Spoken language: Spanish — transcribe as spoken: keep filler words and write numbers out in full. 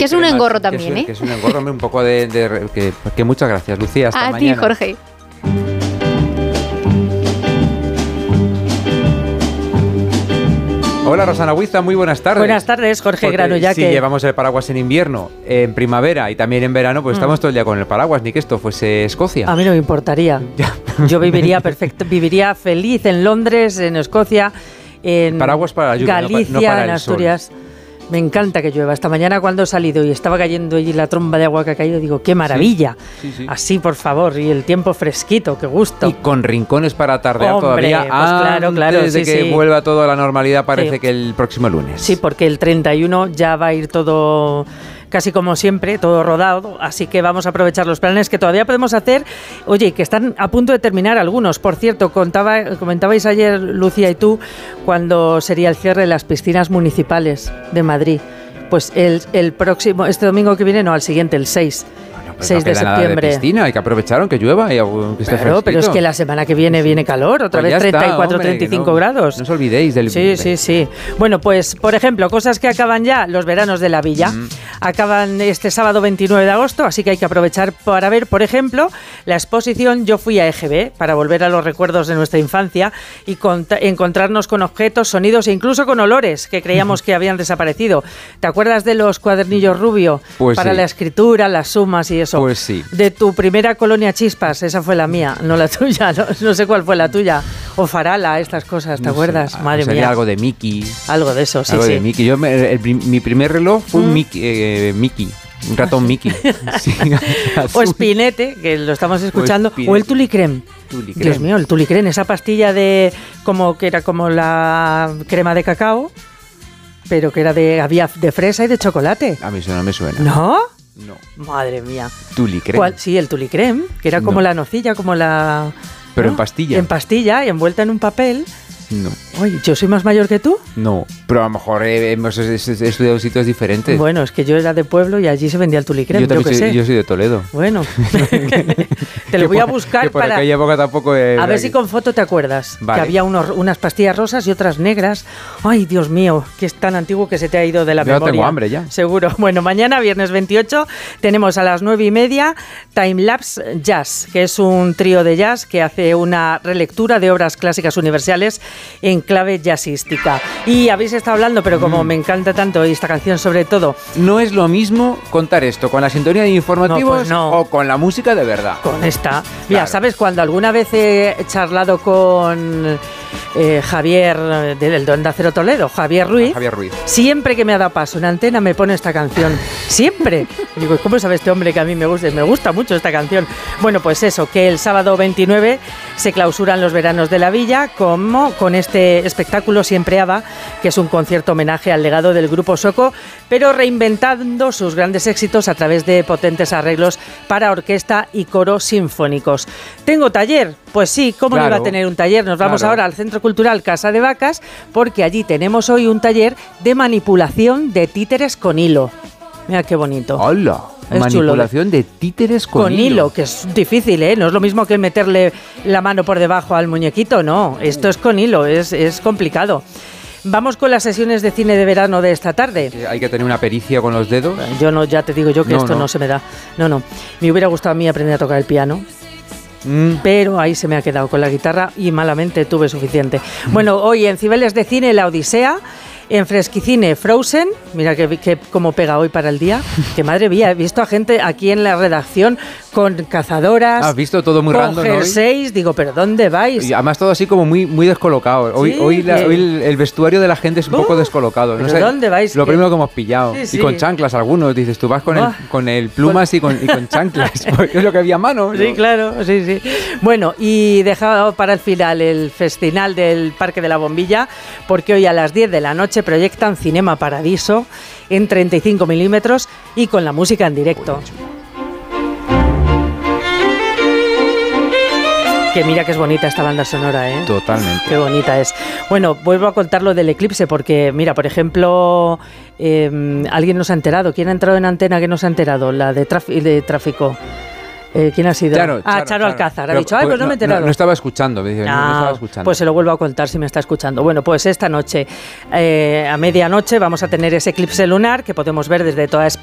que es un engorro también, que es, ¿eh? Que es un engorro, un poco de... de que, que muchas gracias, Lucía, hasta A mañana. ti, Jorge. Hola, Rosana Huiza, muy buenas tardes. Buenas tardes, Jorge Grano, ya si que... llevamos el paraguas en invierno, en primavera y también en verano, pues mm. estamos todo el día con el paraguas, ni que esto fuese Escocia. A mí no me importaría. Yo viviría perfecto, viviría feliz en Londres, en Escocia, en paraguas para la lluvia, Galicia, no para, no para en Asturias. Sol. Me encanta que llueva. Esta mañana cuando he salido y estaba cayendo allí la tromba de agua que ha caído, digo, ¡qué maravilla! Sí, sí, sí. Así, por favor, y el tiempo fresquito, qué gusto. Y con rincones para tardear Hombre, todavía pues claro, claro, antes de sí, que sí. vuelva todo a la normalidad, parece sí. que el próximo lunes. Sí, porque el treinta y uno ya va a ir todo... casi como siempre, todo rodado, así que vamos a aprovechar los planes que todavía podemos hacer. Oye, que están a punto de terminar algunos. Por cierto, contaba, comentabais ayer, Lucía y tú, cuando sería el cierre de las piscinas municipales de Madrid. Pues el, el próximo, este domingo que viene, no, al siguiente, el seis. Pues seis no de septiembre. De piscina, hay que aprovechar aunque llueva y que esté Claro, pero es que la semana que viene viene calor, otra pues vez treinta y cuatro, está, hombre, treinta y cinco no, grados. No os olvidéis del... Sí, sí, sí. Bueno, pues, por ejemplo, cosas que acaban ya, los veranos de la villa. Mm. Acaban este sábado veintinueve de agosto, así que hay que aprovechar para ver, por ejemplo, la exposición Yo fui a E G B, para volver a los recuerdos de nuestra infancia y encontrarnos con objetos, sonidos e incluso con olores que creíamos que habían desaparecido. ¿Te acuerdas de los cuadernillos rubio? Pues para sí. la escritura, las sumas y eso. Pues sí. De tu primera colonia Chispas, esa fue la mía, no la tuya, no, no sé cuál fue la tuya. O Farala, estas cosas, ¿te no acuerdas? Sé, Madre sería mía. Algo de Mickey. Algo de eso, sí, algo sí. de Mickey. Yo, el, el, mi primer reloj fue mm. un Mickey, eh, Mickey, un ratón Mickey. Sí, o Espinete, que lo estamos escuchando, o, o el Tulicrem. Tulicrem. Dios mío, el Tulicrem, esa pastilla de como que era como la crema de cacao, pero que era de había de fresa y de chocolate. A mí eso no me suena. ¿No? No. Madre mía. Tulicrem. ¿Cuál? Sí, el Tulicrem, que era como no. la nocilla, como la... Pero ¿no? en pastilla. En pastilla y envuelta en un papel. No. Oye, ¿yo soy más mayor que tú? No, pero a lo mejor eh, hemos estudiado sitios diferentes. Bueno, es que yo era de pueblo y allí se vendía el Tulicrem. Yo también yo, que soy, sé. yo soy de Toledo. Bueno, te lo voy a buscar que por para... aquella época tampoco... Eh, a ver si con foto te acuerdas. Vale. Que había unos, unas pastillas rosas y otras negras. Ay, Dios mío, que es tan antiguo que se te ha ido de la yo memoria. Yo tengo hambre ya. Seguro. Bueno, mañana, viernes veintiocho, tenemos a las nueve y media Time Lapse Jazz, que es un trío de jazz que hace una relectura de obras clásicas universales en clave jazzística. Y habéis estado hablando, pero como mm. me encanta tanto esta canción sobre todo... No es lo mismo contar esto con la sintonía de informativos no, pues no. o con la música de verdad. Con esta. Mira, claro. ¿sabes? Cuando alguna vez he charlado con eh, Javier del Onda Cero Toledo, Javier Ruiz, ah, Javier Ruiz, siempre que me ha dado paso en antena me pone esta canción. Siempre. Y digo, ¿cómo sabe este hombre que a mí me gusta? Me gusta mucho esta canción. Bueno, pues eso, que el sábado veintinueve se clausuran los veranos de la villa como con este espectáculo Siempre Ava, que es un concierto homenaje al legado del grupo Soko, pero reinventando sus grandes éxitos a través de potentes arreglos para orquesta y coro sinfónicos. ¿Tengo taller? Pues sí, ¿cómo claro, no iba a tener un taller? Nos vamos claro. ahora al Centro Cultural Casa de Vacas, porque allí tenemos hoy un taller de manipulación de títeres con hilo. Mira qué bonito. ¡Hola! Es Manipulación chulo. de títeres con, con hilo. hilo, que es difícil, ¿eh? No es lo mismo que meterle la mano por debajo al muñequito, no. Esto es con hilo, es, es complicado. Vamos con las sesiones de cine de verano de esta tarde. Hay que tener una pericia con los dedos. Yo no, ya te digo yo que no, esto no. no se me da. No, no. Me hubiera gustado a mí aprender a tocar el piano. Mm. Pero ahí se me ha quedado con la guitarra y malamente tuve suficiente. Mm. Bueno, hoy en Cibeles de Cine, La Odisea. En Fresquicine, Frozen, mira que, que cómo pega hoy para el día, que madre mía, he visto a gente aquí en la redacción con cazadoras, has visto todo muy con random jerseys, hoy. Digo, ¿pero dónde vais? Y además todo así como muy, muy descolocado. Hoy, sí, hoy, la, que... hoy el, el vestuario de la gente es un uh, poco descolocado. ¿Pero no sé, dónde vais? Lo que... primero que hemos pillado. Sí, sí. Y con chanclas algunos, dices, tú vas con, oh. el, con el plumas con... y, con, y con chanclas, porque es lo que había a mano, ¿no? Sí, claro, sí, sí. Bueno, y dejado para el final el festival del Parque de la Bombilla, porque hoy a las diez de la noche proyectan Cinema Paradiso en treinta y cinco milímetros y con la música en directo. Que mira que es bonita esta banda sonora, ¿eh? Totalmente. Qué bonita es. Bueno, vuelvo a contar lo del eclipse porque, mira, por ejemplo, eh, alguien nos ha enterado. ¿Quién ha entrado en antena que nos ha enterado? La de, traf- de tráfico. Eh, ¿Quién ha sido? Charo, ah, Charo, Charo Alcázar. Pero, ha dicho, ay, pues no, no me he enterado. No, no estaba escuchando, me dice, ah, no, no estaba escuchando. Pues se lo vuelvo a contar si me está escuchando. Bueno, pues esta noche, eh, a medianoche, vamos a tener ese eclipse lunar que podemos ver desde toda España.